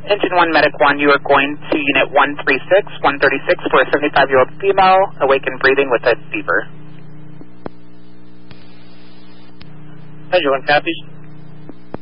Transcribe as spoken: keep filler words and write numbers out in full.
Engine one, Medic one, you are going to Unit one three six, one thirty-six for a seventy-five-year-old female, awake and breathing with a fever. Engine one copies.